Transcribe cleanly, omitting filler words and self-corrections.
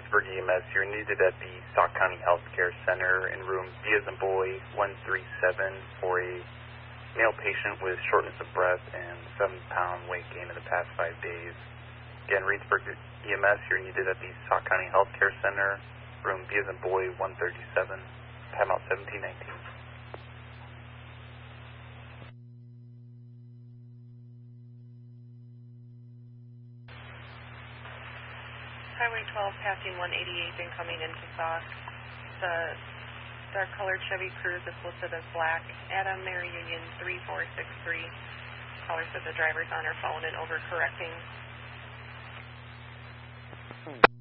Reedsburg EMS. You're needed at the Sauk County Healthcare Center in room B as in boy 137 for a male patient with shortness of breath and 7-pound weight gain in the past 5 days. Again, Reedsburg EMS, you're needed at the Sauk County Healthcare Center, room B as in boy 137, timeout 1719. Highway 12 passing 188 incoming into Sauk. The dark colored Chevy Cruze is listed as black. Adam Mary Union 3463. Caller said the driver's on her phone and overcorrecting.